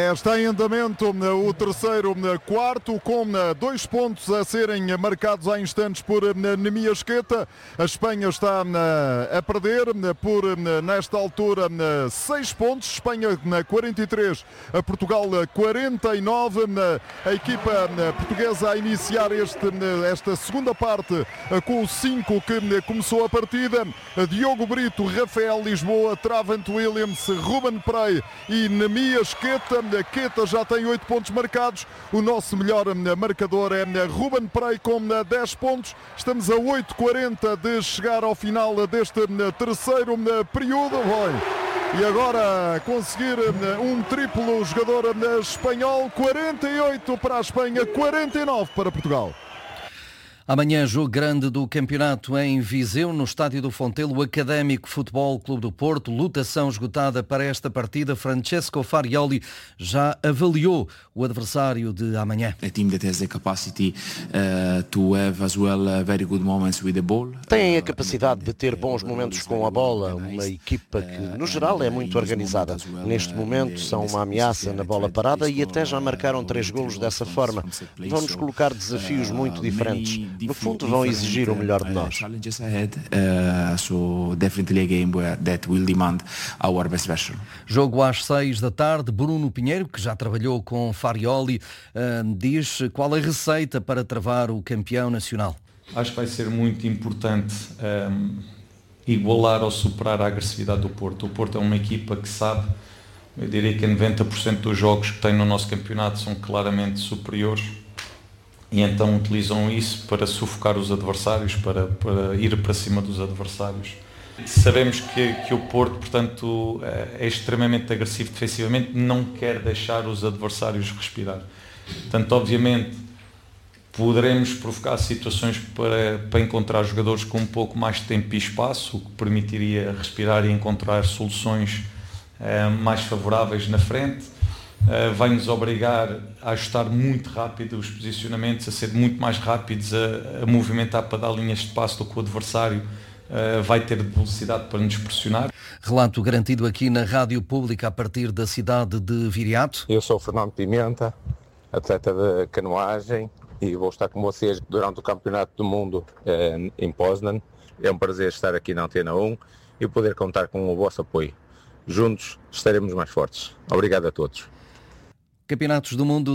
Está em andamento o terceiro quarto, com 2 pontos a serem marcados há instantes por Nemias Queta. A Espanha está a perder por, nesta altura, 6 pontos. Espanha 43, a Portugal 49. A equipa portuguesa a iniciar esta segunda parte com o 5 que começou a partida. Diogo Brito, Rafael Lisboa, Travant Williams, Ruben Prey e Nemias Queta. Queta já tem 8 pontos marcados. O nosso melhor marcador é Ruben Prey com 10 pontos. Estamos a 8:40 de chegar ao final deste terceiro período. E agora conseguir um triplo jogador espanhol. 48 para a Espanha, 49 para Portugal. Amanhã, jogo grande do campeonato em Viseu, no Estádio do Fontelo, o Académico Futebol Clube do Porto. Lotação esgotada para esta partida. Francesco Farioli já avaliou o adversário de amanhã. Têm a capacidade de ter bons momentos com a bola. Uma equipa que, no geral, é muito organizada. Neste momento, são uma ameaça na bola parada e até já marcaram 3 golos dessa forma. Vão-nos colocar desafios muito diferentes. No fundo, vão exigir o melhor de nós. Jogo às 6 da tarde. Bruno Pinheiro, que já trabalhou com Farioli, diz qual a receita para travar o campeão nacional. Acho que vai ser muito importante igualar ou superar a agressividade do Porto. O Porto é uma equipa que sabe, eu diria que 90% dos jogos que tem no nosso campeonato são claramente superiores. E então utilizam isso para sufocar os adversários, para ir para cima dos adversários. Sabemos que o Porto, portanto, é extremamente agressivo defensivamente, não quer deixar os adversários respirar. Portanto, obviamente, poderemos provocar situações para encontrar jogadores com um pouco mais de tempo e espaço, o que permitiria respirar e encontrar soluções mais favoráveis na frente. Vai-nos obrigar a ajustar muito rápido os posicionamentos, a ser muito mais rápidos, a movimentar para dar linhas de passo do que o adversário vai ter de velocidade para nos pressionar. Relato garantido aqui na Rádio Pública a partir da cidade de Viriato. Eu sou o Fernando Pimenta, atleta de canoagem, e vou estar com vocês durante o Campeonato do Mundo em Poznan. É um prazer estar aqui na Antena 1 e poder contar com o vosso apoio. Juntos estaremos mais fortes. Obrigado a todos. Campeonatos do Mundo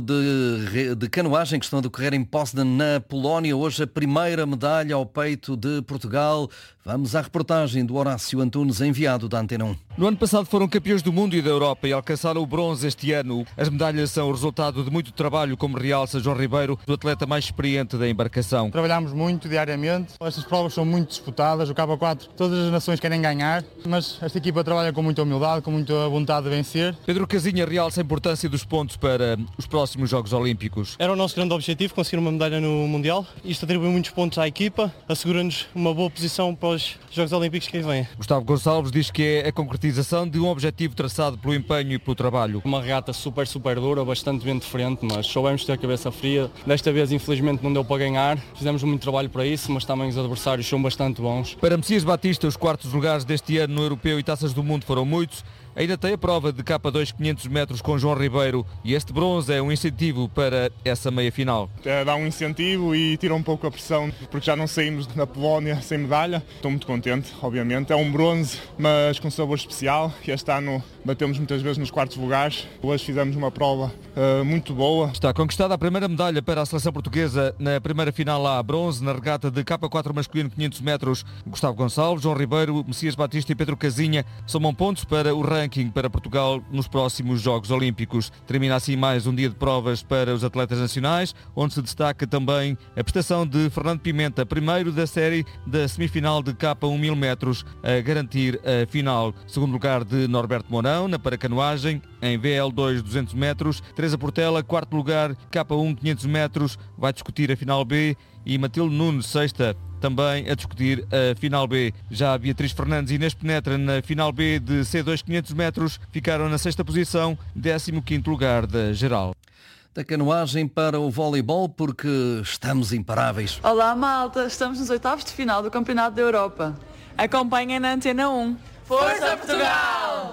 de canoagem que estão a decorrer em Poznan, na Polónia. Hoje a primeira medalha ao peito de Portugal. Vamos à reportagem do Horácio Antunes, enviado da Antena 1. No ano passado foram campeões do mundo e da Europa e alcançaram o bronze este ano. As medalhas são o resultado de muito trabalho, como realça João Ribeiro, o atleta mais experiente da embarcação. Trabalhamos muito diariamente. Estas provas são muito disputadas. O K4, todas as nações querem ganhar, mas esta equipa trabalha com muita humildade, com muita vontade de vencer. Pedro Casinha realça a importância dos pontos para os próximos Jogos Olímpicos. Era o nosso grande objetivo, conseguir uma medalha no Mundial. Isto atribui muitos pontos à equipa, assegura-nos uma boa posição para os Jogos Olímpicos que aí vêm. Gustavo Gonçalves diz que é a concretização de um objetivo traçado pelo empenho e pelo trabalho. Uma regata super dura, bastante bem diferente, mas soubemos ter a cabeça fria. Desta vez, infelizmente, não deu para ganhar. Fizemos muito trabalho para isso, mas também os adversários são bastante bons. Para Messias Batista, os quartos lugares deste ano no Europeu e Taças do Mundo foram muitos. Ainda tem a prova de K2 500 metros com João Ribeiro e este bronze é um incentivo para essa meia-final. Dá um incentivo e tira um pouco a pressão, porque já não saímos da Polónia sem medalha. Estou muito contente, obviamente. É um bronze, mas com sabor especial. Este ano batemos muitas vezes nos quartos lugares. Hoje fizemos uma prova muito boa. Está conquistada a primeira medalha para a seleção portuguesa na primeira final A, bronze, na regata de K4 masculino 500 metros. Gustavo Gonçalves, João Ribeiro, Messias Batista e Pedro Casinha somam pontos para o ranking para Portugal nos próximos Jogos Olímpicos. Termina assim mais um dia de provas para os atletas nacionais, onde se destaca também a prestação de Fernando Pimenta, primeiro da série da semifinal de K1 1000 metros, a garantir a final. Segundo lugar de Norberto Mourão, na paracanoagem, em VL2 200 metros. Teresa Portela, quarto lugar, K1 500 metros, vai discutir a final B, e Matilde Nunes, sexta, também a discutir a final B. Já a Beatriz Fernandes e Inês Penetra na final B de C2 500 metros ficaram na sexta posição, 15º lugar da geral. Da canoagem para o voleibol, porque estamos imparáveis. Olá malta, estamos nos oitavos de final do Campeonato da Europa. Acompanhem na Antena 1. Força Portugal!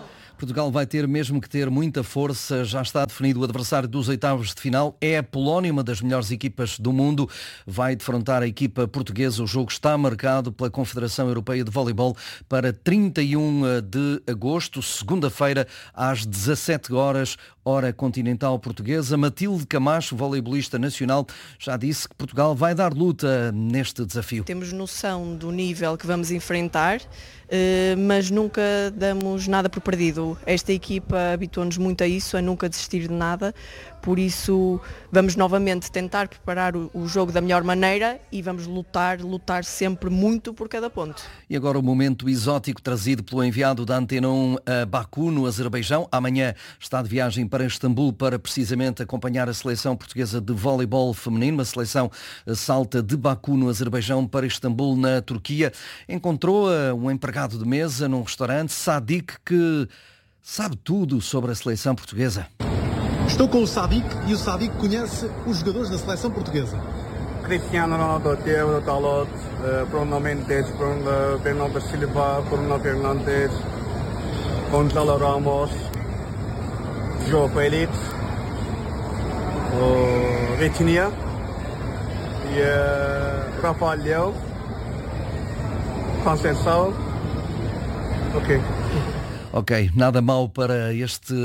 Portugal vai ter mesmo que ter muita força. Já está definido o adversário dos oitavos de final. É a Polónia, uma das melhores equipas do mundo. Vai defrontar a equipa portuguesa. O jogo está marcado pela Confederação Europeia de Voleibol para 31 de agosto, segunda-feira, às 17 horas, hora continental portuguesa. Matilde Camacho, voleibolista nacional, já disse que Portugal vai dar luta neste desafio. Temos noção do nível que vamos enfrentar, mas nunca damos nada por perdido. Esta equipa habituou-nos muito a isso, a nunca desistir de nada. Por isso vamos novamente tentar preparar o jogo da melhor maneira e vamos lutar sempre muito por cada ponto. E agora o momento exótico trazido pelo enviado da Antena 1 a Baku, no Azerbaijão. Amanhã está de viagem para Istambul para precisamente acompanhar a seleção portuguesa de voleibol feminino. A seleção salta de Baku, no Azerbaijão, para Istambul, na Turquia. Encontrou um empregado de mesa num restaurante, Sadik, que sabe tudo sobre a seleção portuguesa. Estou com o Sadik e o Sadik conhece os jogadores da seleção portuguesa. Cristiano Ronaldo, Diego Dalot, Bruno Mendes, Bernardo Silva, Bruno Fernandes, Gonzalo Ramos, João Félix, Vitinha e Rafael Leão, Conceição. Ok, nada mal para este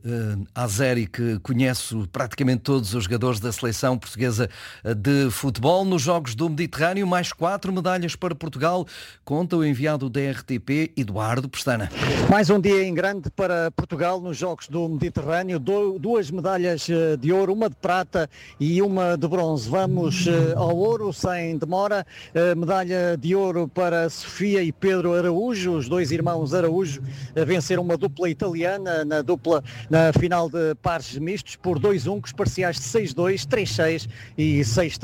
azeri que conhece praticamente todos os jogadores da seleção portuguesa de futebol. Nos Jogos do Mediterrâneo, mais 4 medalhas para Portugal, conta o enviado da RTP, Eduardo Pestana. Mais um dia em grande para Portugal nos Jogos do Mediterrâneo, 2 medalhas de ouro, uma de prata e uma de bronze. Vamos ao ouro sem demora, medalha de ouro para Sofia e Pedro Araújo, os 2 irmãos Araújo venceram uma dupla italiana na final de pares mistos por 2-1, com os parciais de 6-2, 3-6 e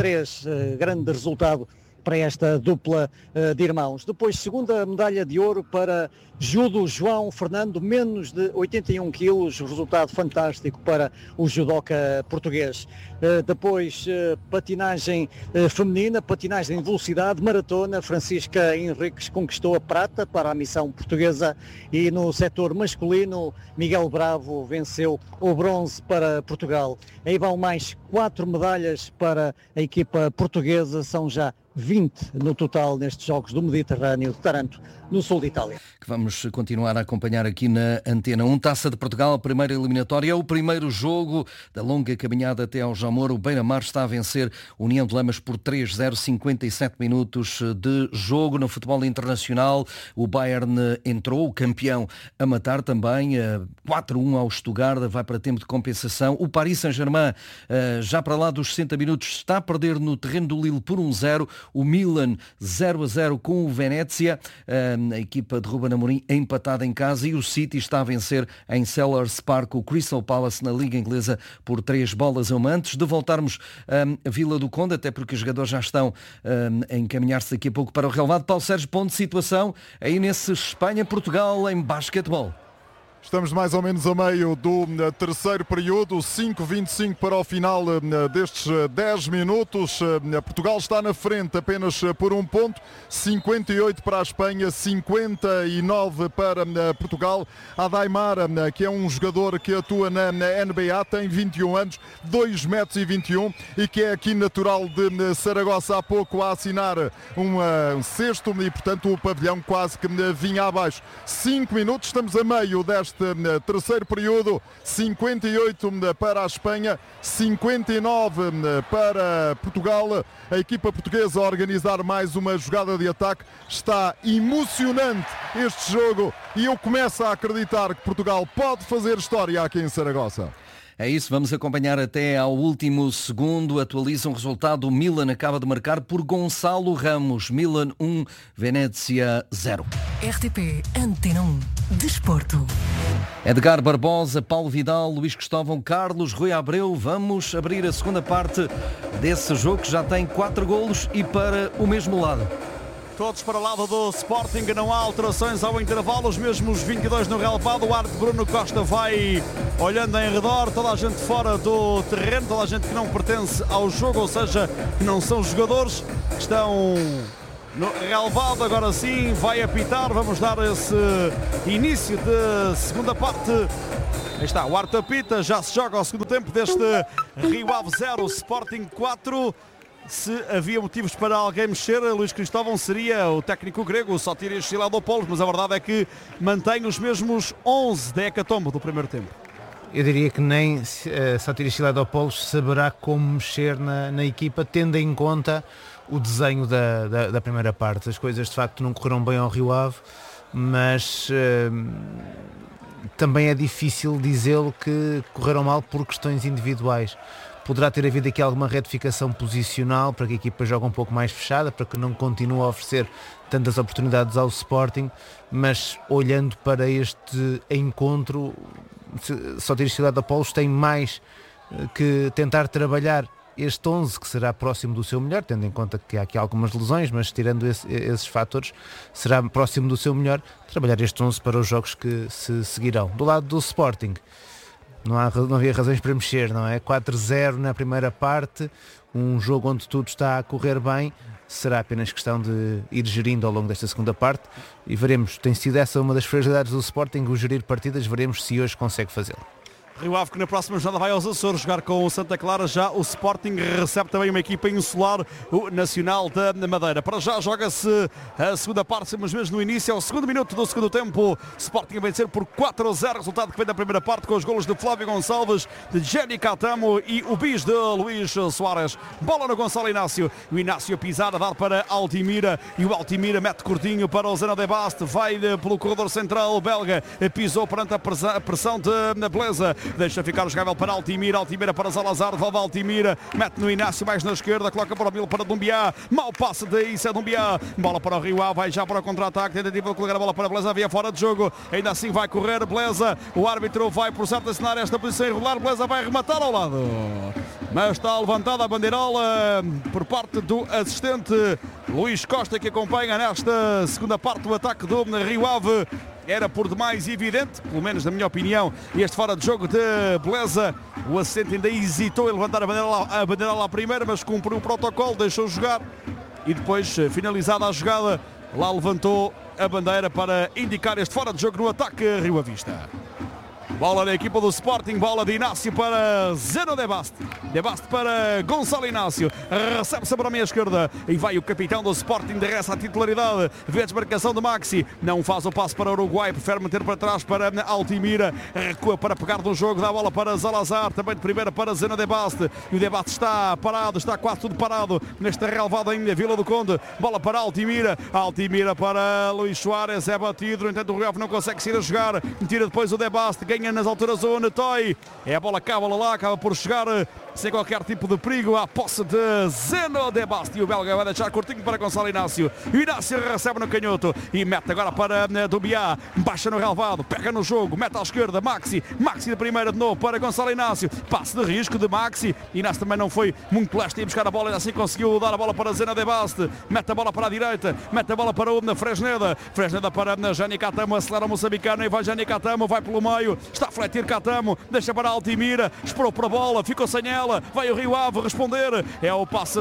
6-3, grande resultado para esta dupla de irmãos. Depois, segunda medalha de ouro para judo João Fernando, menos de 81 quilos, resultado fantástico para o judoca português. Depois, patinagem feminina, patinagem de velocidade, maratona, Francisca Henriques conquistou a prata para a missão portuguesa e no setor masculino, Miguel Bravo venceu o bronze para Portugal. Aí vão mais 4 medalhas para a equipa portuguesa, são já 20 no total nestes Jogos do Mediterrâneo de Taranto, no sul de Itália. Que vamos continuar a acompanhar aqui na Antena 1. Taça de Portugal, a primeira eliminatória, o primeiro jogo da longa caminhada até ao Jamor. O Beira-Mar está a vencer União de Lamas por 3-0, 57 minutos de jogo. No futebol internacional, o Bayern entrou, o campeão, a matar também, 4-1 ao Stuttgart, vai para tempo de compensação. O Paris Saint-Germain, já para lá dos 60 minutos, está a perder no terreno do Lille por 1-0. O Milan 0-0 com o Venezia, a equipa de Ruben Amorim empatada em casa, e o City está a vencer em Selhurst Park o Crystal Palace na Liga Inglesa por 3-1. Antes de voltarmos a Vila do Conde, até porque os jogadores já estão a encaminhar-se daqui a pouco para o relevado, Paulo Sérgio, ponto de situação aí nesse Espanha-Portugal em basquetebol. Estamos mais ou menos a meio do terceiro período, 5:25 para o final destes 10 minutos. Portugal está na frente apenas por 1 ponto, 58 para a Espanha, 59 para Portugal. Adaimar, que é um jogador que atua na NBA, tem 21 anos, 2,21 m e que é aqui natural de Saragossa, há pouco a assinar um sexto e, portanto, o pavilhão quase que vinha abaixo. 5 minutos, estamos a meio deste terceiro período, 58 para a Espanha, 59 para Portugal. A equipa portuguesa a organizar mais uma jogada de ataque. Está emocionante este jogo e eu começo a acreditar que Portugal pode fazer história aqui em Saragossa. É isso, vamos acompanhar até ao último segundo. Atualiza um resultado. O Milan acaba de marcar por Gonçalo Ramos. Milan 1, Venezia 0. RTP Antena 1. Desporto. Edgar Barbosa, Paulo Vidal, Luís Cristóvão, Carlos, Rui Abreu. Vamos abrir a segunda parte desse jogo que já tem 4 golos e para o mesmo lado. Todos para o lado do Sporting, não há alterações ao intervalo, os mesmos 22 no relevado. O árbitro Bruno Costa vai olhando em redor, toda a gente fora do terreno, toda a gente que não pertence ao jogo, ou seja, que não são jogadores, estão no relvado. Agora sim vai apitar, vamos dar esse início de segunda parte. Aí está, o árbitro apita, já se joga ao segundo tempo deste Rio Ave 0, Sporting 4. Se havia motivos para alguém mexer, Luís Cristóvão, seria o técnico grego, o Sotiris Siladopoulos, mas a verdade é que mantém os mesmos 11 da hecatombe do primeiro tempo. Eu diria que nem Sotiris Siladopoulos saberá como mexer na equipa, tendo em conta o desenho da primeira parte. As coisas de facto não correram bem ao Rio Ave, mas também é difícil dizê-lo que correram mal por questões individuais. Poderá ter havido aqui alguma retificação posicional para que a equipa jogue um pouco mais fechada, para que não continue a oferecer tantas oportunidades ao Sporting, mas olhando para este encontro, Sotiris Siladopoulos tem mais que tentar trabalhar este 11 que será próximo do seu melhor, tendo em conta que há aqui algumas lesões, mas tirando esses fatores, será próximo do seu melhor trabalhar este 11 para os jogos que se seguirão. Do lado do Sporting, não havia razões para mexer, não é? 4-0 na primeira parte, um jogo onde tudo está a correr bem, será apenas questão de ir gerindo ao longo desta segunda parte e veremos, tem sido essa uma das fragilidades do Sporting, o gerir partidas, veremos se hoje consegue fazê-lo. Rio Ave que na próxima jornada vai aos Açores jogar com o Santa Clara. Já o Sporting recebe também uma equipa insular, o Nacional da Madeira. Para já joga-se a segunda parte, mas mesmo no início, ao segundo minuto do segundo tempo, Sporting a vencer por 4-0, resultado que vem da primeira parte com os golos de Flávio Gonçalves, de Jenny Catamo e o bis de Luís Soares. Bola no Gonçalo Inácio, o Inácio a pisar, a dar para Altimira e o Altimira mete curtinho para o Zeno de Baste, vai pelo corredor central, o belga pisou perante a pressão de Beleza. Deixa ficar o jogável para Altimira, Altimira para Salazar, devolve Altimira, mete no Inácio mais na esquerda, coloca para o Milo para Dumbiá, mau passe de Issa Dumbiá, bola para o Rio Ave, vai já para o contra-ataque, tentativa de colocar a bola para Beleza, havia fora de jogo, ainda assim vai correr Beleza, o árbitro vai por certo assinar esta posição irregular, Beleza vai rematar ao lado, mas está levantada a bandeirola por parte do assistente Luís Costa, que acompanha nesta segunda parte do ataque do Rio Ave. Era por demais evidente, pelo menos na minha opinião, este fora de jogo de Beleza. O assistente ainda hesitou em levantar a bandeirola à primeira, mas cumpriu o protocolo, deixou jogar e depois, finalizada a jogada, lá levantou a bandeira para indicar este fora de jogo no ataque Rio Avista. Bola da equipa do Sporting, bola de Inácio para Zeno de Baste. De Baste para Gonçalo Inácio. Recebe-se para a meia esquerda e vai o capitão do Sporting, de resto à titularidade. Vê a desmarcação de Maxi. Não faz o passo para o Uruguai, prefere meter para trás para Altimira. Recua para pegar no jogo, dá a bola para Salazar, também de primeira para Zeno de Baste. E o De Baste está parado, está quase tudo parado nesta relevada ainda, Vila do Conde. Bola para Altimira. Altimira para Luís Soares, é batido. No entanto, o Rio Ave não consegue sair a jogar. Tira depois o De Baste, ganha nas alturas o Netoy. É a bola, cábala lá, acaba por chegar sem qualquer tipo de perigo à posse de Zeno de Baste. E o belga vai deixar curtinho para Gonçalo Inácio. O Inácio recebe no canhoto e mete agora para Dumbiá. Baixa no relvado, pega no jogo, mete à esquerda, Maxi de primeira de novo para Gonçalo Inácio. Passe de risco de Maxi. Inácio também não foi muito leste em buscar a bola, ainda assim conseguiu dar a bola para Zeno de Baste. Mete a bola para a direita, mete a bola para o Fresneda. Fresneda para Jani Catamo, acelera o moçambicano e vai Jani Catamo, vai pelo meio, está a fletir Catamo, deixa para Altimira, esperou para a bola, ficou sem ela. Vai o Rio Ave responder. É o passe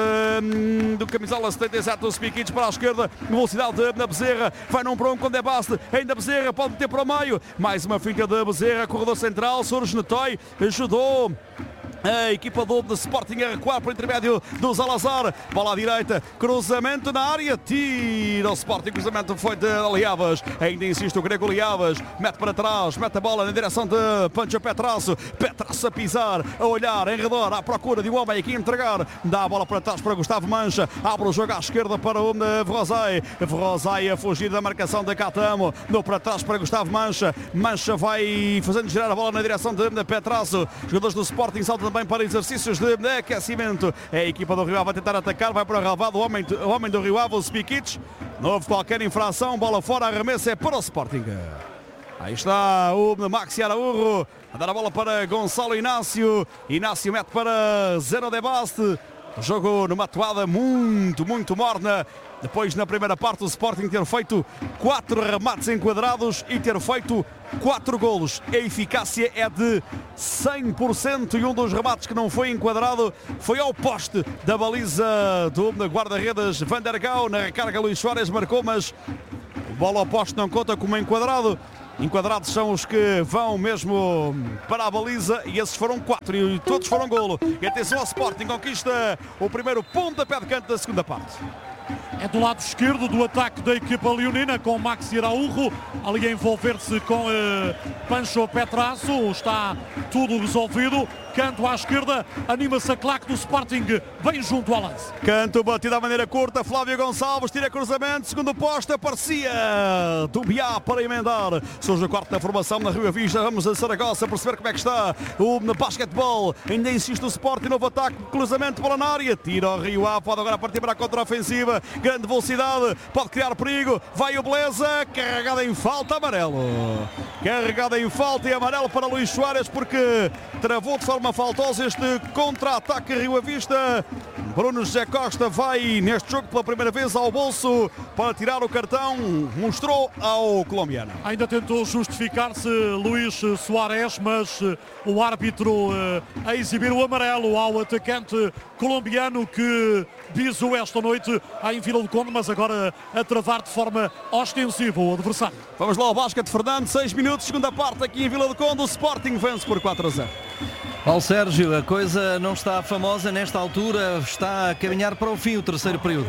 do camisola 77 do Spikic para a esquerda. Velocidade da Bezerra. Vai num para um com De Baste. Ainda Bezerra pode meter para o meio. Mais uma finta da Bezerra. Corredor central. Surge Netoy. Ajudou a equipa do Sporting a recuar por intermédio do Salazar. Bola à direita, cruzamento na área, tira o Sporting, cruzamento foi de Liavas, ainda insiste o grego Liavas, mete para trás, mete a bola na direção de Pancho Petrasso a pisar, a olhar em redor, à procura de um homem aqui a entregar, dá a bola para trás para Gustavo Mancha, abre o jogo à esquerda para o Vrozai a fugir da marcação de Catamo, deu para trás para Gustavo Mancha vai fazendo girar a bola na direção de Petrasso. Jogadores do Sporting saltam também para exercícios de aquecimento. É a equipa do Rio Ave a tentar atacar, vai para o relvado, o homem do Rio Ave, o Spikic. Não houve qualquer infração, bola fora, arremesso é para o Sporting. Aí está o Maxi Araújo a dar a bola para Gonçalo Inácio. Inácio mete para Zeno de Baste. Jogo numa atuada muito morna. Depois, na primeira parte, o Sporting ter feito 4 remates enquadrados e ter feito 4 golos. A eficácia é de 100% e um dos remates que não foi enquadrado foi ao poste da baliza do guarda-redes Van der Gouw. Na recarga, Luís Soares marcou, mas a bola ao poste não conta como enquadrado. Enquadrados são os que vão mesmo para a baliza e esses foram 4 e todos foram golo. E atenção ao Sporting, conquista o primeiro pontapé de canto da segunda parte. É do lado esquerdo do ataque da equipa leonina, com Maxi Araújo ali a envolver-se com Pancho Petrasso. Está tudo resolvido. Canto à esquerda, anima-se a claque do Sporting bem junto ao lance. Canto batido à maneira curta, Flávio Gonçalves tira cruzamento, segundo posto, aparecia do Biá para emendar. Surge o quarto da formação na Rio Vista, vamos a Saragossa perceber como é que está o basquetebol. Ainda insiste o Sporting, novo ataque, cruzamento, bola na área, tira o Rio Ave, pode agora partir para a contra-ofensiva, grande velocidade, pode criar perigo, vai o Beleza, carregada em falta, amarelo. Carregada em falta e amarelo para Luís Soares porque travou de forma faltosa este contra-ataque Rio Ave Vista. Bruno José Costa vai neste jogo pela primeira vez ao bolso para tirar o cartão, mostrou ao colombiano. Ainda tentou justificar-se Luís Soares, mas o árbitro a exibir o amarelo ao atacante colombiano que bisou esta noite em Vila do Conde, mas agora a travar de forma ostensiva o adversário. Vamos lá ao basquete, Fernando, 6 minutos, segunda parte aqui em Vila do Conde, o Sporting vence por 4-0. Paulo Sérgio, a coisa não está famosa nesta altura, está a caminhar para o fim o terceiro período.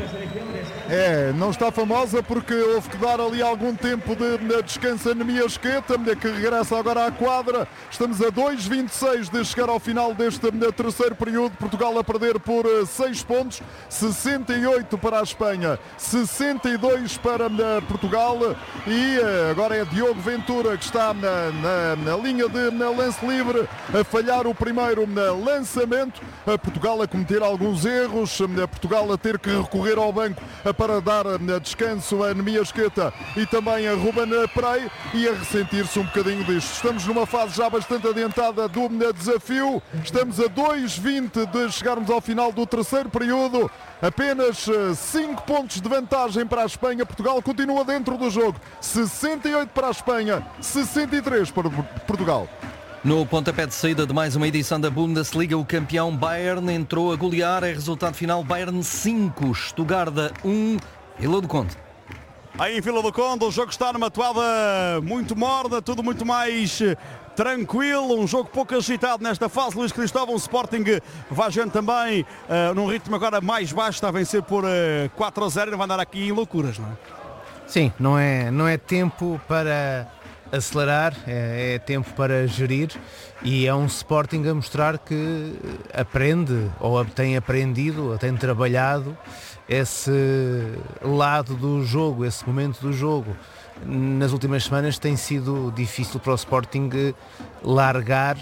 Não está famosa porque houve que dar ali algum tempo de descanso a Nemiasqueta, que regressa agora à quadra. Estamos a 2:26 de chegar ao final deste terceiro período. Portugal a perder por 6 pontos, 68 para a Espanha, 62 para Portugal. E agora é Diogo Ventura que está na linha de lance livre a falhar o primeiro lançamento. Portugal a cometer alguns erros, Portugal a ter que recorrer ao banco para dar descanso a Nemiasqueta e também a Ruben Prey e a ressentir-se um bocadinho disto. Estamos numa fase já bastante adiantada do desafio, estamos a 2:20 de chegarmos ao final do terceiro período, apenas 5 pontos de vantagem para a Espanha. Portugal continua dentro do jogo, 68 para a Espanha, 63 para Portugal. No pontapé de saída de mais uma edição da Bundesliga, o campeão Bayern entrou a golear. É resultado final: Bayern 5, Stuttgart 1, Vila do Conde. Aí em Vila do Conde o jogo está numa toada muito morna, tudo muito mais tranquilo, um jogo pouco agitado nesta fase. Luís Cristóvão, Sporting vai gente também num ritmo agora mais baixo, está a vencer por 4-0 e não vai andar aqui em loucuras, não é? Sim, não é tempo para acelerar, é tempo para gerir e é um Sporting a mostrar que aprende ou tem aprendido, ou tem trabalhado esse lado do jogo, esse momento do jogo. Nas últimas semanas tem sido difícil para o Sporting largar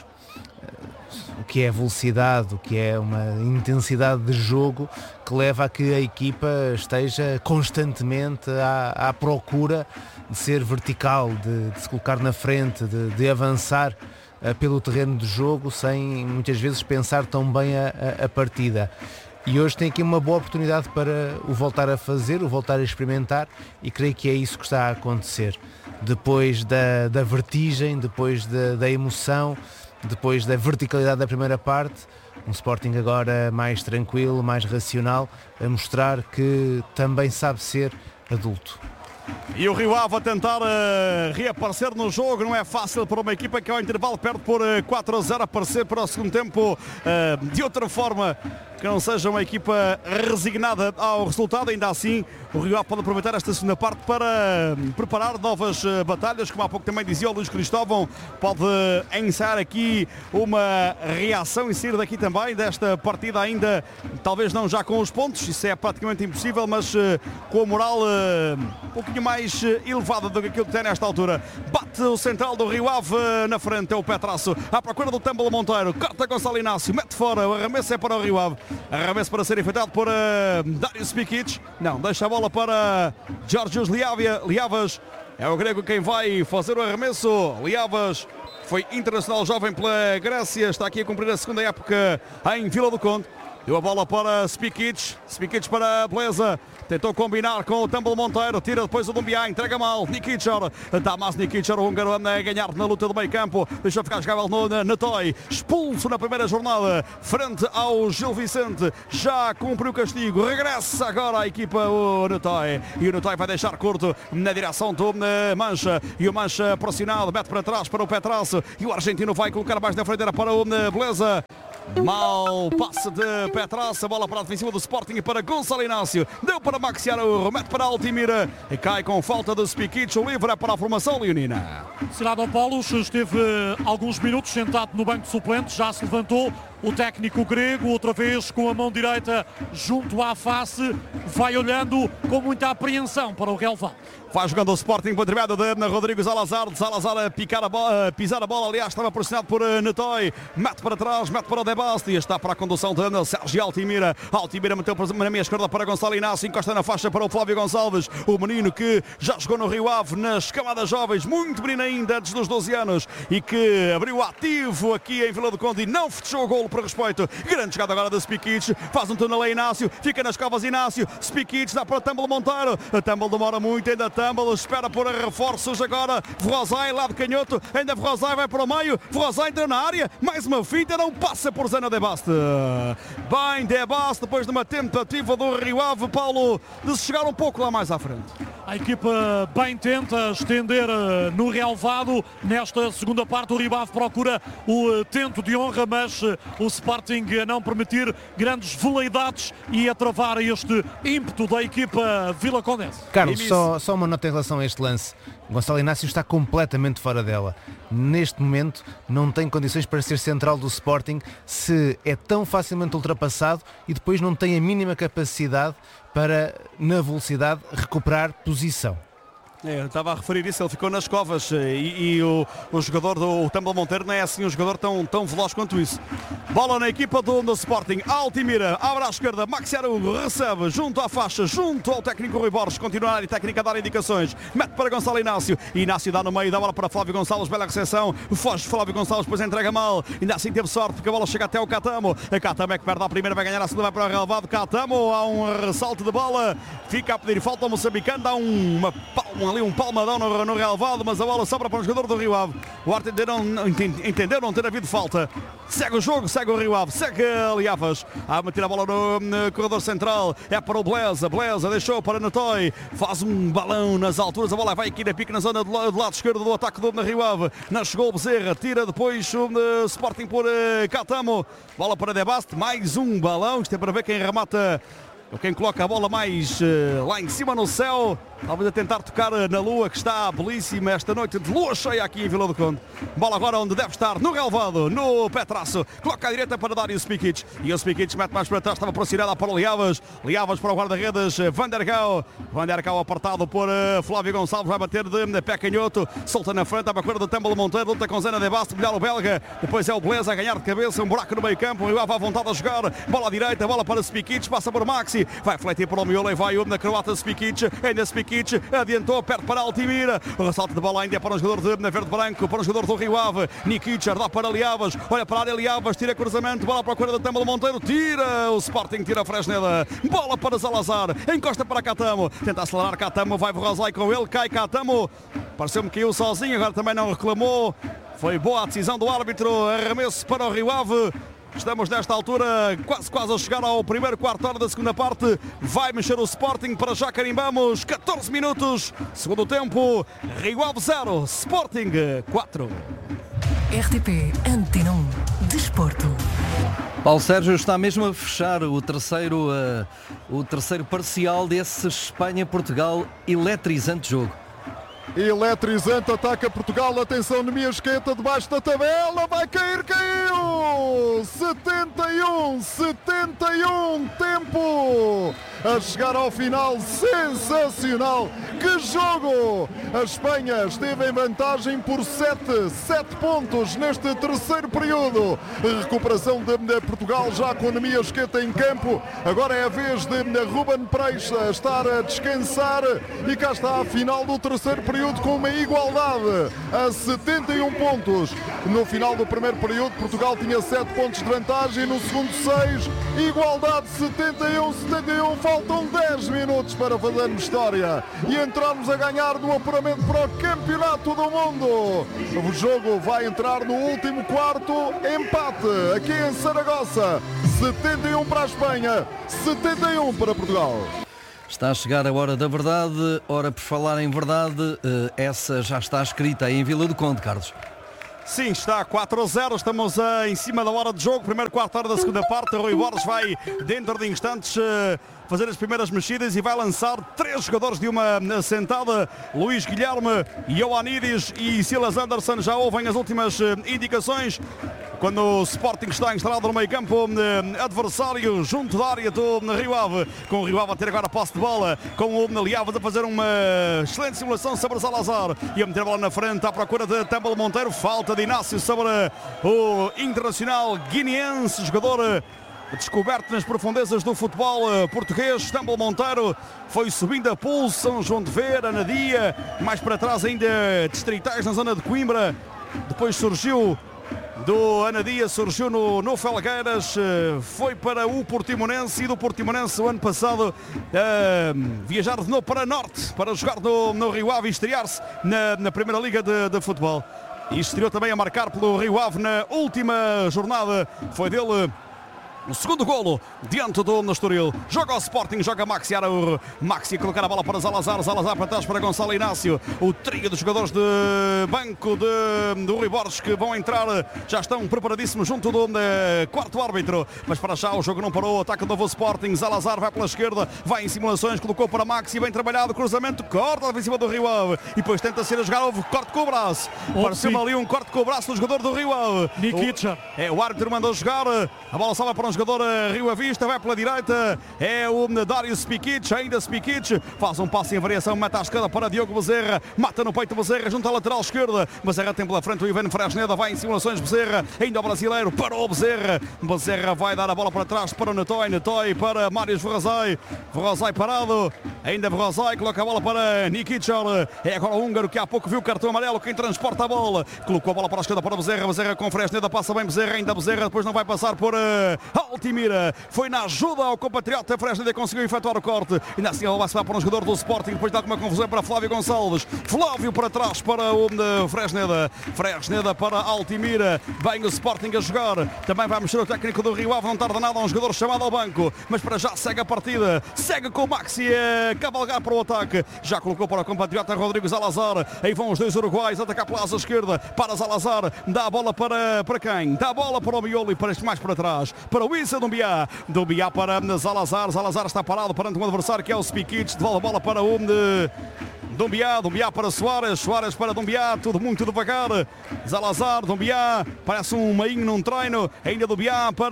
o que é velocidade, o que é uma intensidade de jogo que leva a que a equipa esteja constantemente à procura de ser vertical, de se colocar na frente, de avançar pelo terreno de jogo sem muitas vezes pensar tão bem a partida. E hoje tem aqui uma boa oportunidade para o voltar a fazer, o voltar a experimentar, e creio que é isso que está a acontecer. Depois da vertigem, depois da emoção, depois da verticalidade da primeira parte, um Sporting agora mais tranquilo, mais racional, a mostrar que também sabe ser adulto. E o Rio Ave a tentar reaparecer no jogo, não é fácil para uma equipa que ao intervalo perde por 4-0, aparecer para o segundo tempo de outra forma, que não seja uma equipa resignada ao resultado. Ainda assim, o Rio Ave pode aproveitar esta segunda parte para preparar novas batalhas, como há pouco também dizia o Luís Cristóvão, pode ensaiar aqui uma reação e sair daqui também desta partida ainda, talvez não já com os pontos, isso é praticamente impossível, mas com a moral um pouquinho mais elevada do que aquilo que tem nesta altura. Bate o central do Rio Ave na frente, é o Petrasso, à procura do Tâmbalo Monteiro, corta Gonçalo Inácio, mete fora, o arremesso é para o Rio Ave. Arremesso para ser efetuado por Darius Pikic. Não, deixa a bola para Georgios Liavas. É o grego quem vai fazer o arremesso. Liavas foi internacional jovem pela Grécia. Está aqui a cumprir a segunda época em Vila do Conde. Deu a bola para Spikic para Beleza. Tentou combinar com o Tumble Monteiro. Tira depois o Dumbiá. Entrega mal. Nikichor. Damas Nikichor, o húngaro, anda a ganhar na luta do meio campo. Deixa ficar jogável no Netoy. Expulso na primeira jornada. Frente ao Gil Vicente. Já cumpriu o castigo. Regressa agora a equipa o Netoy. E o Netoy vai deixar curto na direção do Mancha. E o Mancha pressionado. Mete para trás para o Petrasso. E o argentino vai colocar mais na fronteira para o Beleza. Mal passe de Petrasso, a bola para a defensiva do Sporting e para Gonçalo Inácio. Deu para Maxiaro, remete para Altimira e cai com falta de Spikic. O livre é para a formação leonina. Siladopoulos esteve alguns minutos sentado no banco de suplentes, já se levantou. O técnico grego, outra vez com a mão direita junto à face, vai olhando com muita apreensão para o relvado. Vai jogando o Sporting por intermédio de Rodrigo Salazar. Salazar a pisar a bola, aliás, estava pressionado por Netoy. Mete para trás, mete para o Debasti. Está para a condução de Sérgio Altimira. Altimira meteu na meia esquerda para Gonçalo Inácio. Encosta na faixa para o Flávio Gonçalves. O menino que já jogou no Rio Ave nas camadas jovens, muito menino ainda, antes dos 12 anos. E que abriu ativo aqui em Vila do Conde e não fechou o golo por respeito. Grande jogada agora de Spikic. Faz um túnel a Inácio. Fica nas covas Inácio. Spikic dá para Tumble Monteiro. A Tumble demora muito, ainda Tumble espera por reforços agora. Verrozai lá de canhoto. Ainda Verrozai vai para o meio. Verrozai entra na área. Mais uma finta. Não passa por Zena Debasti. Bem, Debasti depois de uma tentativa do Rio Ave, Paulo, de se chegar um pouco lá mais à frente. A equipa bem tenta estender no relvado. Nesta segunda parte o Rio Ave procura o tento de honra, mas o Sporting a não permitir grandes veleidades e a travar este ímpeto da equipa vilacondense. Carlos, só uma nota em relação a este lance. Gonçalo Inácio está completamente fora dela. Neste momento não tem condições para ser central do Sporting, se é tão facilmente ultrapassado e depois não tem a mínima capacidade para, na velocidade, recuperar posição. Estava a referir isso, ele ficou nas covas e o jogador do Tumble Monteiro não é assim um jogador tão veloz quanto isso. Bola na equipa do Sporting. Altimira, abre à esquerda, Maxiaro recebe junto à faixa, junto ao técnico Rui Borges, continua a área técnica a dar indicações, mete para Gonçalo Inácio. Inácio dá no meio, dá bola para Flávio Gonçalves, bela recepção, foge Flávio Gonçalves, depois entrega mal, ainda assim teve sorte porque a bola chega até o Catamo. A Catamo é que perde a primeira, vai ganhar a segunda, vai para o relevado. Catamo, há um ressalto de bola, fica a pedir falta ao moçambicano, dá um palmadão no relevado, mas a bola sobra para o jogador do Rio Ave. O Arte entendeu não ter havido falta. Segue o jogo, segue o Rio Ave, segue Liavas. A meter a bola no corredor central. É para o Beleza. Beleza deixou para Netoy. Faz um balão nas alturas. A bola vai aqui na pique na zona do lado esquerdo do ataque do Rio Ave. Não chegou o Bezerra. Tira depois o Sporting por Catamo. Bola para Debasti. Mais um balão. Isto é para ver quem remata. Quem coloca a bola mais lá em cima no céu, talvez a tentar tocar na lua, que está belíssima esta noite de lua cheia aqui em Vila do Conde. Bola agora onde deve estar, no relvado, no Petrasso. Coloca à direita para Dário Spikic. E o Spikic mete mais para trás, estava pressionado para o Liavas. Liavas para o guarda-redes, Vandergau. Vandergau apartado por Flávio Gonçalves, vai bater de pé canhoto. Solta na frente, à procura do Tumble Monteiro, luta com Zena Debasti, melhor o belga. Depois é o Beleza a ganhar de cabeça, um buraco no meio campo. O Rio Ave à vontade a jogar. Bola à direita, bola para Spikic, passa por Maxi. Vai fletir para o miolo e vai na croata Spikic. Ainda Spikic adiantou, perto para Altimira. O ressalto de bola ainda é para o jogador de verde-branco, para o jogador do Rio Ave. Nikichar dá para Liavas, olha para a área Liavas, tira cruzamento, bola para a procura do Tumble Monteiro, tira o Sporting, tira a Fresneda. Bola para Salazar, encosta para Catamo, tenta acelerar Catamo, vai Verrozai com ele, cai Catamo. Pareceu-me que caiu sozinho, agora também não reclamou. Foi boa a decisão do árbitro, arremesso para o Rio Ave. Estamos nesta altura quase a chegar ao primeiro quarto hora da segunda parte. Vai mexer o Sporting, para já carimbamos 14 minutos. Segundo tempo, Rio Ave 0, Sporting 4. RTP Antena 1, Desporto. Paulo Sérgio está mesmo a fechar o terceiro parcial desse Espanha-Portugal eletrizante jogo. Eletrizante, ataca Portugal, atenção no Miasqueta, debaixo da tabela, vai cair, caiu! 71, tempo! a chegar ao final. Sensacional! Que jogo! A Espanha esteve em vantagem por 7 pontos neste terceiro período. Recuperação de Portugal já com Nemiasqueta em campo. Agora é a vez de Ruben Preix estar a descansar e cá está a final do terceiro período com uma igualdade a 71 pontos. No final do primeiro período Portugal tinha 7 pontos de vantagem, no segundo 6, igualdade 71, faltam 10 minutos para fazermos história e entrarmos a ganhar no apuramento para o Campeonato do Mundo. O jogo vai entrar no último quarto, empate aqui em Saragossa, 71 para a Espanha, 71 para Portugal. Está a chegar a hora da verdade. Ora, por falar em verdade, essa já está escrita aí em Vila do Conde, Carlos. Sim, está 4-0, estamos em cima da hora de jogo, primeiro quarto hora da segunda parte. Rui Borges vai dentro de instantes fazer as primeiras mexidas e vai lançar 3 jogadores de uma sentada. Luís Guilherme, Ioannidis e Silas Anderson já ouvem as últimas indicações. Quando o Sporting está instalado no meio campo adversário, junto da área do Rio Ave, com o Rio Ave a ter agora a posse de bola, com o Liavas a fazer uma excelente simulação sobre Salazar e a meter a bola na frente à procura de Tembel Monteiro. Falta de Inácio sobre o internacional guineense, jogador descoberto nas profundezas do futebol português. Tembel Monteiro foi subindo a pulso, São João de Vera, Anadia, mais para trás ainda distritais na zona de Coimbra. Depois surgiu do Anadia, surgiu no Felgueiras, foi para o Portimonense e do Portimonense o ano passado viajar de novo para Norte para jogar no Rio Ave e estrear-se na Primeira Liga de Futebol. E estreou também a marcar pelo Rio Ave na última jornada. Foi dele o segundo golo diante do Estoril. Joga o Sporting, joga Maxi Araújo. Maxi a colocar a bola para Salazar. Salazar para trás para Gonçalo Inácio. O trio dos jogadores de banco do Rui Borges que vão entrar. Já estão preparadíssimos junto do quarto árbitro. Mas para já o jogo não parou. Ataque do novo Sporting. Salazar vai pela esquerda. Vai em simulações. Colocou para Maxi. Bem trabalhado. Cruzamento. Corta em cima do Rio Ave. E depois tenta ser a jogar. Houve corte com o braço. Pareceu-me ali um corte com o braço do jogador do Rio Ave. Nikica. O árbitro mandou jogar. A bola salva para um jogador Rio Avista, vai pela direita, é o Dário Spikic, ainda Spikic, faz um passo em variação, mete à esquerda para Diogo Bezerra, mata no peito Bezerra, junto à lateral esquerda, Bezerra tem pela frente o Ivan Fresneda, vai em simulações Bezerra, ainda o brasileiro, parou Bezerra, Bezerra vai dar a bola para trás para o Netoy para Marius Verrazai, Verrazai parado, ainda Verrazai, coloca a bola para Nikica, é agora o húngaro que há pouco viu o cartão amarelo, quem transporta a bola, colocou a bola para a esquerda para Bezerra, Bezerra com Fresneda, passa bem Bezerra, ainda Bezerra, depois não vai passar por Altimira. Foi na ajuda ao compatriota, Fresneda conseguiu efetuar o corte. E assim ele vai-se para um jogador do Sporting. Depois dá uma confusão para Flávio Gonçalves. Flávio para trás para o Fresneda. Fresneda para Altimira. Vem o Sporting a jogar. Também vai mexer o técnico do Rio Ave. Não tarda nada, um jogador chamado ao banco. Mas para já segue a partida. Segue com o Maxi a cavalgar para o ataque. Já colocou para o compatriota Rodrigo Salazar. Aí vão os dois uruguaios atacar pela asa esquerda. Para Salazar. Dá a bola para quem? Dá a bola para o Miolo e para este mais para trás. Para o Issa Dumbiá para Salazar. Salazar está parado perante um adversário que é o Spikic. Devolve a bola para o Dumbiá para Soares para Dumbiá, tudo muito devagar. Salazar, Dumbiá, parece um meinho num treino. Ainda Dumbiá para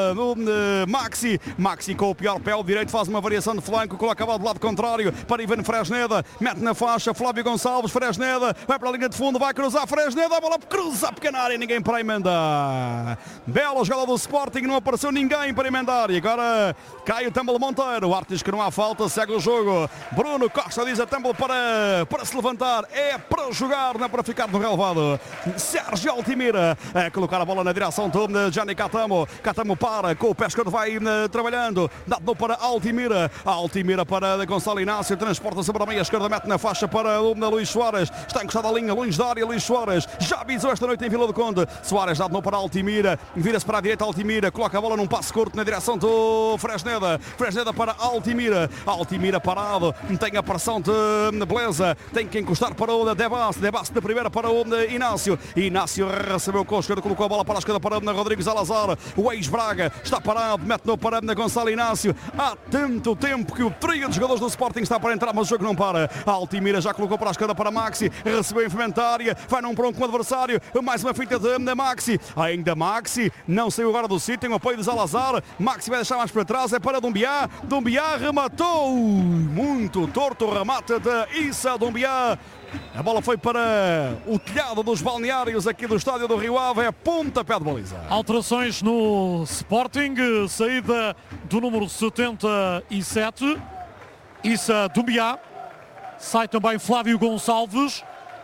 Maxi com o pior pé, o direito faz uma variação de flanco, coloca a bola do lado contrário para Ivan Fresneda, mete na faixa Flávio Gonçalves, Fresneda, vai para a linha de fundo, vai cruzar Fresneda, a bola cruza a pequena área, ninguém para emendar. Bela jogada do Sporting, não apareceu ninguém para emendar. E agora cai o Tembel Monteiro, o árbitro diz que não há falta, segue o jogo. Bruno Costa diz a Tembel para se levantar, é para jogar, não é para ficar no relevado. Sérgio Altimira a colocar a bola na direção do Gianni Catamo. Catamo para, com o pé esquerdo vai trabalhando, dado para Altimira. Altimira para Gonçalo Inácio, transporta sobre a meia esquerda, mete na faixa para o Luís Soares. Está encostado à linha, longe da área, Luís Soares. Já avisou esta noite em Vila do Conde. Soares dá de novo para Altimira, vira-se para a direita Altimira, coloca a bola num passo curto na direção do Fresneda. Fresneda para Altimira. Altimira parado, tem a pressão de Blaise inglesa. Tem que encostar para o Debas da primeira para o Inácio. Inácio recebeu com a esquerda, colocou a bola para a esquerda para o Rodrigo Salazar. O ex-Braga está parado, mete no parado na Gonçalo Inácio. Há tanto tempo que o trio de jogadores do Sporting está para entrar, mas o jogo não para. A Altimira já colocou para a esquerda para Maxi, recebeu em área, vai num para um com o adversário. Mais uma finta de Maxi. Ainda Maxi, não saiu agora do sítio, tem o apoio de Salazar. Maxi vai deixar mais para trás, é para Doumbia. Doumbia rematou. Muito torto o remate de Issa Doumbia. A bola foi para o telhado dos balneários aqui do estádio do Rio Ave. É pontapé de baliza. Alterações no Sporting. Saída do número 77. Issa Doumbia. Sai também Flávio Gonçalves.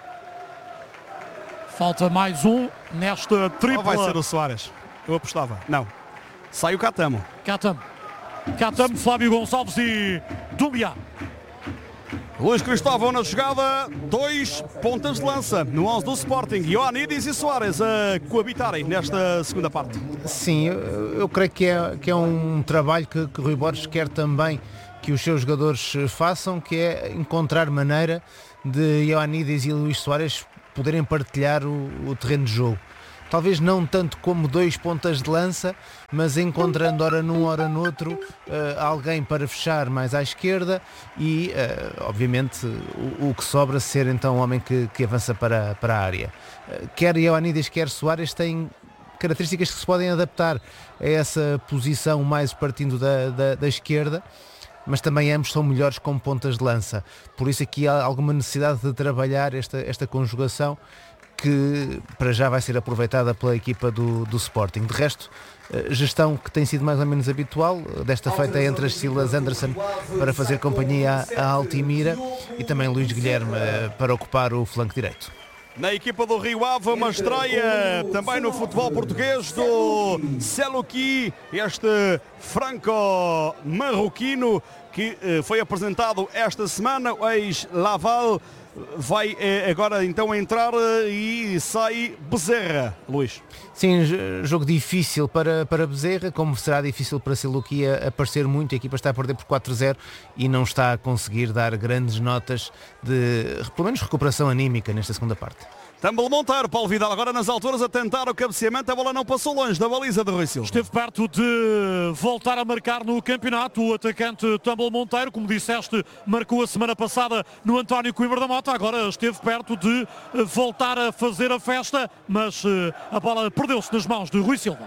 Falta mais um nesta tripla. Ou vai ser o Soares? Eu apostava. Não. Sai o Catamo. Catamo, Flávio Gonçalves e Doumbia. Luís Cristóvão na jogada, 2 pontas de lança no 11 do Sporting. Ioannidis e Soares a coabitarem nesta segunda parte. Sim, eu creio que é um trabalho que Rui Borges quer também que os seus jogadores façam, que é encontrar maneira de Ioannidis e Luís Soares poderem partilhar o terreno de jogo. Talvez não tanto como 2 pontas de lança, mas encontrando ora num, ora noutro, alguém para fechar mais à esquerda e, obviamente, o que sobra ser então o homem que avança para a área. Quer Ioannidis, quer Soares têm características que se podem adaptar a essa posição mais partindo da esquerda, mas também ambos são melhores como pontas de lança. Por isso aqui há alguma necessidade de trabalhar esta conjugação que para já vai ser aproveitada pela equipa do Sporting. De resto, gestão que tem sido mais ou menos habitual, desta feita entre as Silas Anderson para fazer companhia à Altimira e também Luís Guilherme para ocupar o flanco direito. Na equipa do Rio Ave, uma estreia também no futebol português do Selouki, este franco-marroquino que foi apresentado esta semana, o ex-Laval. Vai agora então entrar e sai Bezerra, Luís. Sim, jogo difícil para Bezerra, como será difícil para Selouki aparecer muito. A equipa está a perder por 4-0 e não está a conseguir dar grandes notas de, pelo menos, recuperação anímica nesta segunda parte. Tambel Monteiro, Paulo Vidal agora nas alturas a tentar o cabeceamento, a bola não passou longe da baliza de Rui Silva. Esteve perto de voltar a marcar no campeonato o atacante Tambel Monteiro, como disseste, marcou a semana passada no António Coimbra da Mota, agora esteve perto de voltar a fazer a festa, mas a bola perdeu-se nas mãos de Rui Silva.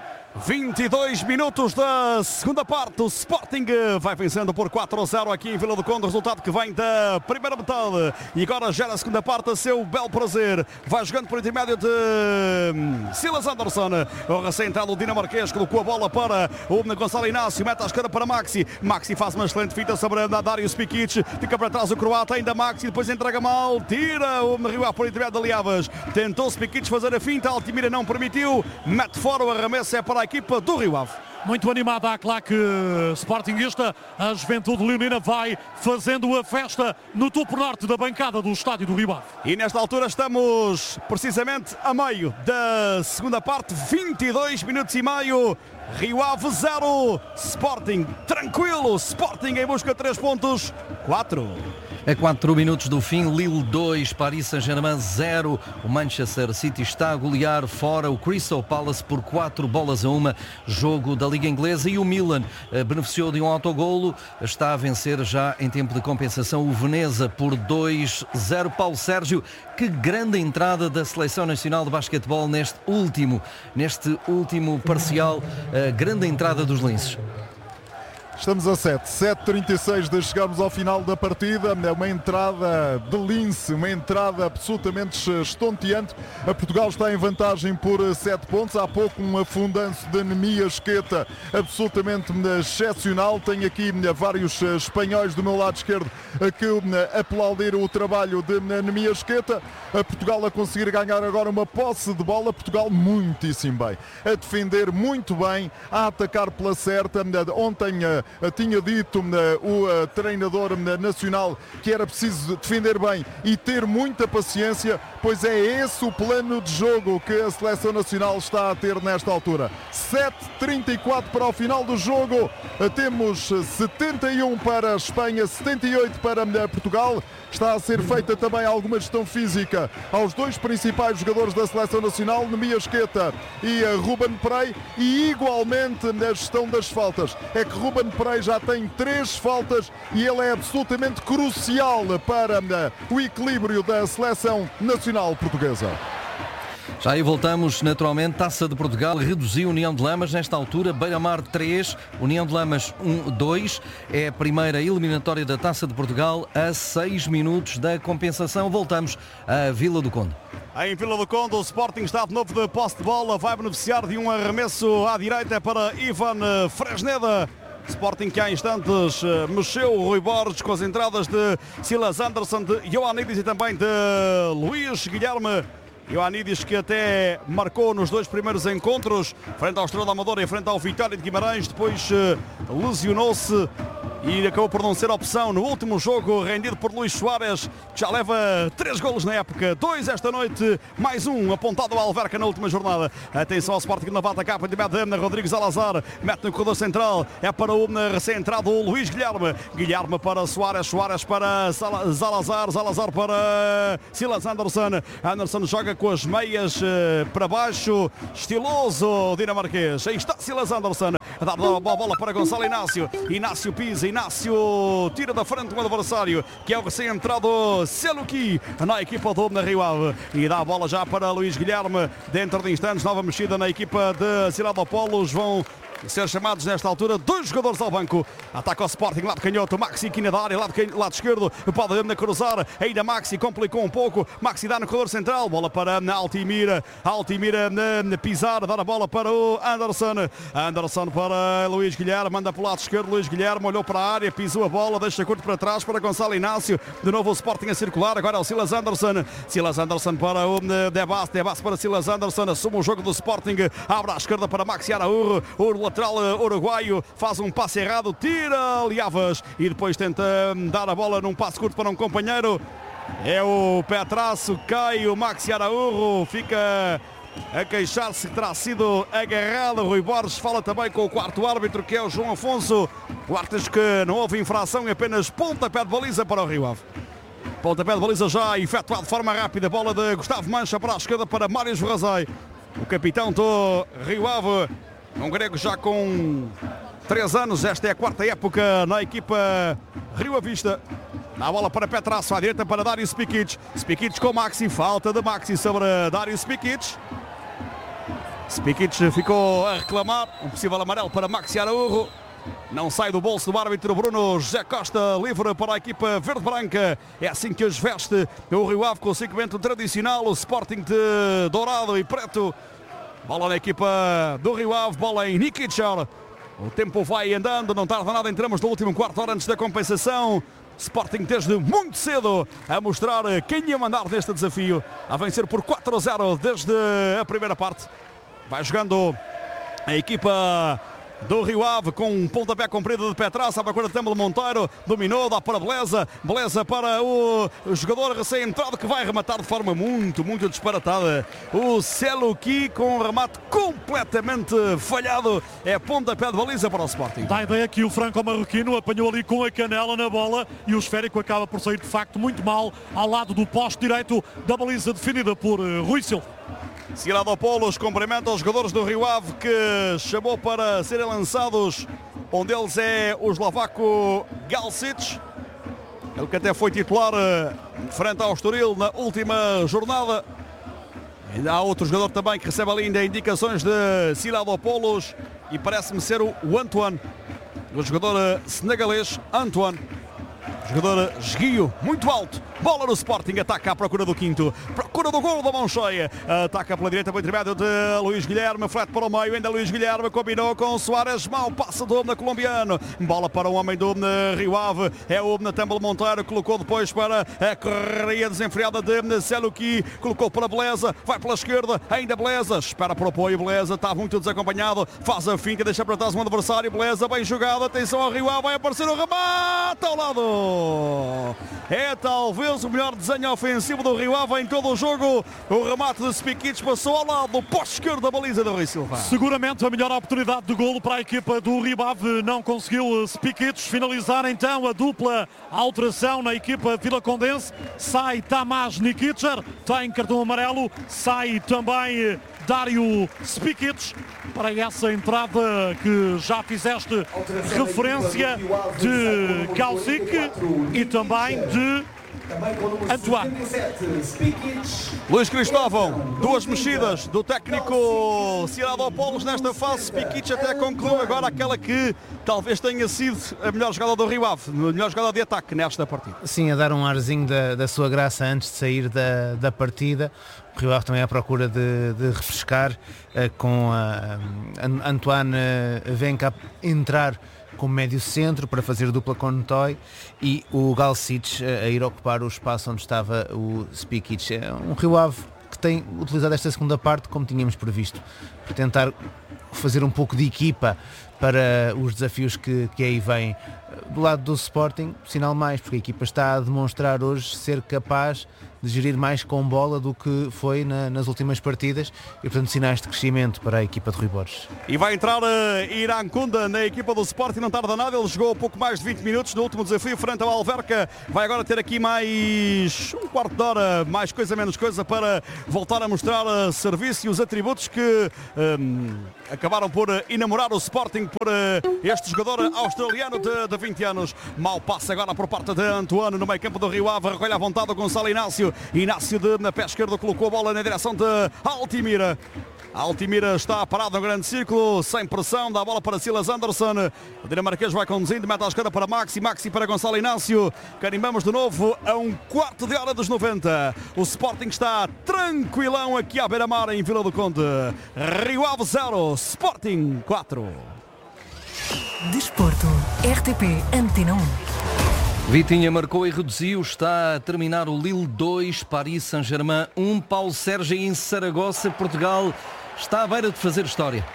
22 minutos da segunda parte, o Sporting vai vencendo por 4-0 aqui em Vila do Conde, resultado que vem da primeira metade e agora já na segunda parte a seu bel prazer, vai jogando por intermédio de Silas Anderson, o recém-entrado dinamarquês colocou a bola para o Gonçalo Inácio, mete à esquerda para Maxi faz uma excelente fita sobre Darius Pikic, fica para trás o croata, ainda Maxi, depois entrega mal, tira o Rio Ave por intermédio de Liavas, tentou-se Pikic fazer a finta, a Altimira não permitiu, mete fora o arremesso, é para a equipa do Rio Ave. Muito animada a claque sportinguista, a Juventude Leonina vai fazendo a festa no topo norte da bancada do estádio do Rio Ave. E nesta altura estamos precisamente a meio da segunda parte, 22 minutos e meio, Rio Ave 0, Sporting tranquilo, Sporting em busca de 3 pontos, 4. A 4 minutos do fim, Lille 2, Paris Saint-Germain 0. O Manchester City está a golear fora o Crystal Palace por 4-1, jogo da Liga Inglesa, e o Milan beneficiou de um autogolo, está a vencer já em tempo de compensação o Veneza por 2-0. Paulo Sérgio, que grande entrada da Seleção Nacional de Basquetebol neste último parcial, grande entrada dos linces. Estamos a 7h36 de chegarmos ao final da partida. É uma entrada de lince, uma entrada absolutamente estonteante. A Portugal está em vantagem por 7 pontos. Há pouco um afundanço de Nemias Queta absolutamente excepcional. Tenho aqui vários espanhóis do meu lado esquerdo que aplaudiram o trabalho de Nemias Queta. A Portugal a conseguir ganhar agora uma posse de bola. Portugal muitíssimo bem, a defender muito bem, a atacar pela certa. Ontem tinha dito o treinador nacional que era preciso defender bem e ter muita paciência, pois é esse o plano de jogo que a seleção nacional está a ter nesta altura. 7:34 para o final do jogo, temos 71 para a Espanha, 78 para Portugal. Está a ser feita também alguma gestão física aos dois principais jogadores da seleção nacional, Nemias Queta e Ruben Perey, e igualmente na gestão das faltas. É que Ruben Perey já tem 3 faltas e ele é absolutamente crucial para o equilíbrio da seleção nacional portuguesa. Já aí voltamos, naturalmente. Taça de Portugal reduziu União de Lamas. Nesta altura, Beira-Mar 3, União de Lamas 1-2. É a primeira eliminatória da Taça de Portugal a 6 minutos da compensação. Voltamos à Vila do Conde. Em Vila do Conde, o Sporting está de novo de posse de bola. Vai beneficiar de um arremesso à direita para Ivan Fresneda. Sporting que há instantes mexeu o Rui Borges com as entradas de Silas Anderson, de Ioannidis e também de Luís Guilherme. Ioannidis que até marcou nos 2 primeiros encontros, frente ao Estrela da Amadora e frente ao Vitória de Guimarães, depois lesionou-se e acabou por não ser opção no último jogo, rendido por Luís Soares, que já leva 3 golos na época, 2 esta noite, mais um apontado ao Alverca na última jornada. Atenção ao Sporting que não bate a capa de Medem, Rodrigues Salazar, mete no corredor central, é para o recém-entrado Luís Guilherme, Guilherme para Soares, Soares para Salazar, Salazar para Silas Anderson, Anderson joga com as meias para baixo, estiloso dinamarquês, aí está Silas Anderson, a dar a bola para Gonçalo Inácio, Inácio pisa, Inácio tira da frente um adversário que é o recém-entrado Seluki na equipa do Rio Ave e dá a bola já para Luís Guilherme. Dentro de instantes, nova mexida na equipa de Siladopolos. Vão ser chamados nesta altura 2 jogadores ao banco. Ataca o Sporting, lado canhoto, Maxi aqui na área, lado esquerdo, pode ainda cruzar, ainda Maxi complicou um pouco, Maxi dá no corredor central, bola para Altimira, Altimira pisar, dá a bola para o Anderson, Anderson para Luís Guilherme, manda para o lado esquerdo, Luís Guilherme olhou para a área, pisou a bola, deixa curto para trás para Gonçalo Inácio, de novo o Sporting a circular, agora é o Silas Anderson, Silas Anderson para o Debas, Debas para Silas Anderson, assume o jogo do Sporting, abre à esquerda para Maxi Araújo, o lateral uruguaio faz um passe errado, tira Liavas e depois tenta dar a bola num passe curto para um companheiro, é o pé atrás, cai o Maxi Araújo, fica a queixar-se que terá sido agarrado. Rui Borges fala também com o quarto árbitro, que é o João Afonso. O árbitro diz que não houve infração, apenas pontapé de baliza para o Rio Ave. Pontapé de baliza já efetuado de forma rápida, bola de Gustavo Mancha para a esquerda para Mário Vorrazai, o capitão do Rio Ave, um grego já com 3 anos, esta é a 4ª época na equipa Rio Avista. Dá a bola para Petraço, à direita para Dário Spikic. Spikic com Maxi, falta de Maxi sobre Dário Spikic. Spikic ficou a reclamar, um possível amarelo para Maxi Araújo. Não sai do bolso do árbitro Bruno José Costa, livre para a equipa verde-branca. É assim que os veste o Rio Ave com o segmento tradicional, o Sporting de dourado e preto. Bola na equipa do Rio Ave, bola em Nikichar. O tempo vai andando, não tarda nada, entramos no último quarto hora antes da compensação. Sporting desde muito cedo a mostrar quem ia mandar neste desafio, a vencer por 4-0 desde a primeira parte. Vai jogando a equipa do Rio Ave com um pontapé comprido de Petraça, à procura de Tâmelo Monteiro, dominou, dá para Beleza, Beleza para o jogador recém-entrado que vai rematar de forma muito disparatada, o Seluki, com um remate completamente falhado, é pontapé de baliza para o Sporting. Dá a ideia que o franco-marroquino apanhou ali com a canela na bola e o esférico acaba por sair de facto muito mal ao lado do poste direito da baliza definida por Rui Silva. Siladopolos cumprimenta os jogadores do Rio Ave que chamou para serem lançados. Um deles é o eslovaco Galsic, ele que até foi titular frente ao Estoril na última jornada. Ainda há outro jogador também que recebe ali ainda indicações de Siladopolos e parece-me ser o Antoine, o jogador senegalês Antoine. Jogador esguio, muito alto. Bola no Sporting, ataca à procura do quinto. Procura do gol da mão cheia. Ataca pela direita, para o intermédio de Luís Guilherme. Frete para o meio, ainda Luís Guilherme combinou com Soares. Mau passa do Obna colombiano. Bola para o homem do Rio Ave. É o Obna Tambel Monteiro. Colocou depois para a correia desenfreada de Seluki. Colocou para Beleza. Vai pela esquerda. Ainda Beleza. Espera por apoio. Beleza está muito desacompanhado. Faz a finta, deixa para trás um adversário. Beleza, bem jogado. Atenção ao Rio Ave. Vai aparecer o remate ao lado. É talvez o melhor desenho ofensivo do Rio Ave em todo o jogo. O remate de Spikic passou ao lado, pós-esquerdo da baliza do Rui Silva. Seguramente a melhor oportunidade de golo para a equipa do Rio Ave. Não conseguiu Spikic finalizar, então a dupla alteração na equipa vilacondense. Sai Tamás Nikitcher, tem cartão amarelo. Sai também Dário Spikic para essa entrada que já fizeste referência de Kausic e também de Antoine. Luís Cristóvão, duas mexidas do técnico Ciradopoulos nesta fase. Spikic até concluiu agora aquela que talvez tenha sido a melhor jogada do Rio Ave, a melhor jogada de ataque nesta partida. Sim, a dar um arzinho da sua graça antes de sair da partida. O Rio Ave também à procura de refrescar, com Antoine Venca entrar como médio centro para fazer dupla com o Toy e o Galcic a ir ocupar o espaço onde estava o Spikic. É um Rio Ave que tem utilizado esta segunda parte como tínhamos previsto, para tentar fazer um pouco de equipa para os desafios que aí vêm. Do lado do Sporting, sinal mais, porque a equipa está a demonstrar hoje ser capaz de gerir mais com bola do que foi nas últimas partidas e, portanto, sinais de crescimento para a equipa de Rui Borges. E vai entrar Irankunda na equipa do Sporting, não tarda nada, ele jogou pouco mais de 20 minutos no último desafio frente ao Alverca, vai agora ter aqui mais um quarto de hora, mais coisa menos coisa, para voltar a mostrar serviço e os atributos que acabaram por enamorar o Sporting por este jogador australiano de 20 anos. Mau passe agora por parte de Antoine no meio campo do Rio Ave, recolhe à vontade o Gonçalo Inácio na pé esquerdo colocou a bola na direção de Altimira. Altimira está parado no grande círculo, sem pressão, dá a bola para Silas Anderson. O dinamarquês vai conduzindo, mete à esquerda para Maxi para Gonçalo Inácio. Carimbamos de novo a um quarto de hora dos 90. O Sporting está tranquilão aqui à beira-mar em Vila do Conde. Rio Ave 0, Sporting 4. Desporto, RTP Antena 1. Vitinha marcou e reduziu, está a terminar o Lille 2, Paris Saint-Germain 1, Paulo Sérgio em Saragossa, Portugal está à beira de fazer história.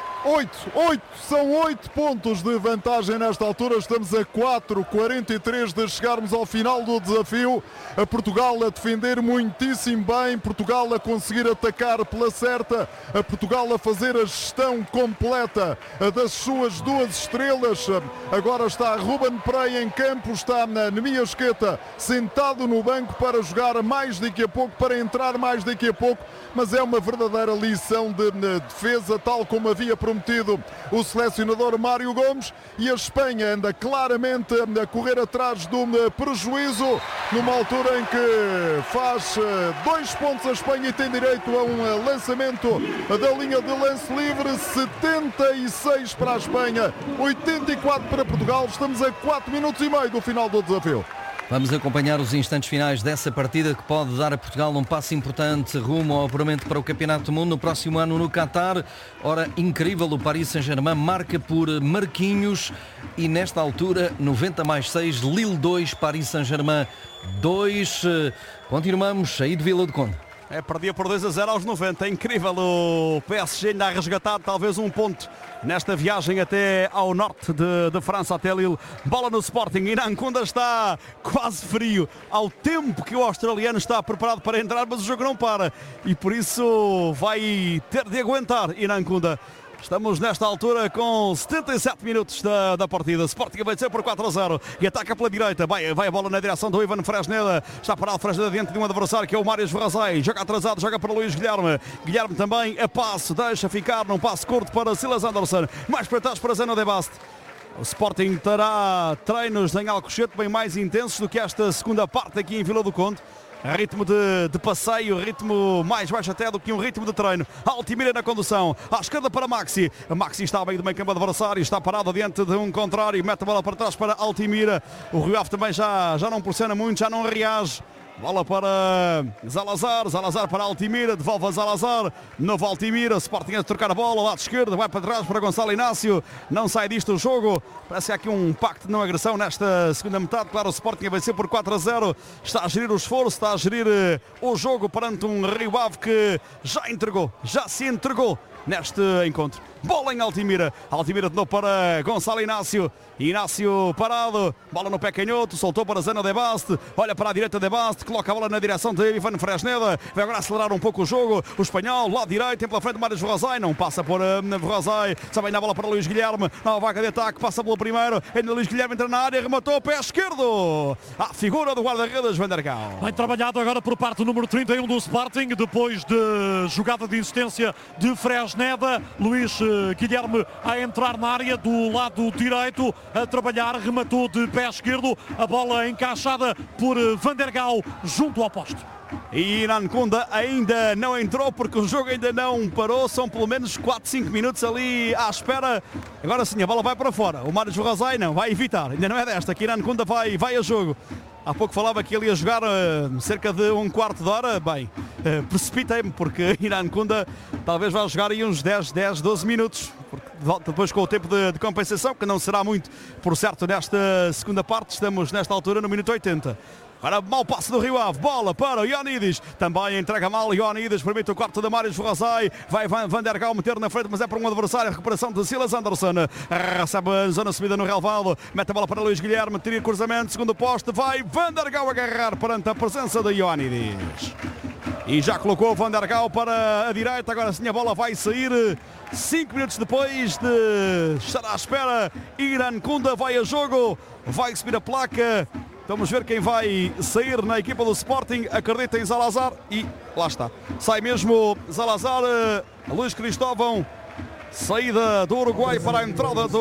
São 8 pontos de vantagem nesta altura, estamos a 4:43 de chegarmos ao final do desafio. A Portugal a defender muitíssimo bem, Portugal a conseguir atacar pela certa, a Portugal a fazer a gestão completa das suas duas estrelas. Agora está Ruben Pereira em campo, está Nemias Queta sentado no banco para jogar mais daqui a pouco, para entrar mais daqui a pouco, mas é uma verdadeira lição de defesa, tal como havia prometido o selecionador Mário Gomes, e a Espanha anda claramente a correr atrás do prejuízo, numa altura em que faz 2 pontos a Espanha e tem direito a um lançamento da linha de lance livre. 76 para a Espanha, 84 para Portugal. Estamos a 4 minutos e meio do final do desafio. Vamos acompanhar os instantes finais dessa partida que pode dar a Portugal um passo importante rumo ao apuramento para o Campeonato do Mundo no próximo ano no Qatar. Ora, incrível, o Paris Saint-Germain marca por Marquinhos e nesta altura 90+6, Lille 2, Paris Saint-Germain 2. Continuamos aí de Vila do Conde. Perdia por 2-0 aos 90, é incrível, o PSG ainda a resgatar talvez um ponto nesta viagem até ao norte de França, até Lille. Bola no Sporting, Irankunda está quase frio, ao tempo que o australiano está preparado para entrar, mas o jogo não para e por isso vai ter de aguentar Irankunda. Estamos nesta altura com 77 minutos da partida. Sporting vai ser por 4-0 e ataca pela direita. Vai a bola na direção do Ivan Fresneda. Está parado Fresneda diante de um adversário que é o Marius Verrazai. Joga atrasado, joga para Luís Guilherme. Guilherme também a passe, deixa ficar num passe curto para Silas Anderson. Mais para trás para Zeno de Bast. O Sporting terá treinos em Alcochete bem mais intensos do que esta segunda parte aqui em Vila do Conde. ritmo de passeio, ritmo mais baixo até do que um ritmo de treino. Altimira na condução, à esquerda para Maxi. Maxi está bem do meio campo adversário, está parado diante de um contrário, mete a bola para trás para Altimira. O Rio Ave também já não pressiona muito, já não reage. Bola para Zalazar, Zalazar para Altimira, devolve a Zalazar, novo Altimira, Sporting a trocar a bola, lado esquerdo, vai para trás para Gonçalo Inácio, não sai disto o jogo, parece que há aqui um pacto de não agressão nesta segunda metade, claro, o Sporting a vencer por 4-0, está a gerir o esforço, está a gerir o jogo perante um Rio Ave que já se entregou neste encontro. Bola em Altimira, Altimira de novo para Gonçalo Inácio, Inácio parado, bola no pé canhoto, soltou para Zeno de Baste, olha para a direita de Baste, coloca a bola na direção de Ivan Fresneda, vai agora acelerar um pouco o jogo, o espanhol, lado direito, tem pela frente Mários Verrozai, não passa por Verrozai, também na bola para Luís Guilherme, nova vaga de ataque, passa pelo primeiro, ainda Luís Guilherme entra na área, rematou, pé esquerdo, a figura do guarda-redes Vandergal. Bem trabalhado agora por parte do número 31 do Sporting, depois de jogada de insistência de Fresneda, Luís Guilherme a entrar na área do lado direito, a trabalhar, rematou de pé esquerdo, a bola encaixada por Vandergal junto ao poste. E Irankunda ainda não entrou porque o jogo ainda não parou, são pelo menos 4-5 minutos ali à espera. Agora sim, a bola vai para fora, o Mário Verrozai não, vai evitar, ainda não é desta, que Irankunda vai a jogo. Há pouco falava que ele ia jogar cerca de um quarto de hora. Bem, precipitei-me porque Irankunda talvez vá jogar aí uns 10, 12 minutos. Porque depois com o tempo de compensação, que não será muito, por certo, nesta segunda parte, estamos nesta altura no minuto 80. Agora mau passe do Rio Ave, bola para o Ioannidis, também entrega mal Ioannidis, permite o corte de Mários Verrozai, vai Vandergal meter na frente, mas é para um adversário, a recuperação de Silas Anderson, recebe a zona subida no relvado, mete a bola para Luís Guilherme, tira cruzamento, segundo poste, vai Vandergal agarrar perante a presença de Ioannidis. E já colocou o Vandergal para a direita, agora sim a bola vai sair 5 minutos depois de estar à espera. Irankunda vai a jogo, vai subir a placa. Vamos ver quem vai sair na equipa do Sporting. Acredita em Zalazar e lá está. Sai mesmo Zalazar, Luís Cristóvão. Saída do Uruguai para a entrada do